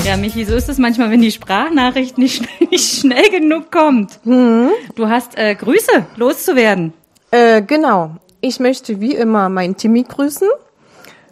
Ja, Michi, so ist es manchmal, wenn die Sprachnachricht nicht schnell genug kommt. Du hast Grüße loszuwerden. Genau. Ich möchte wie immer meinen Timmy grüßen.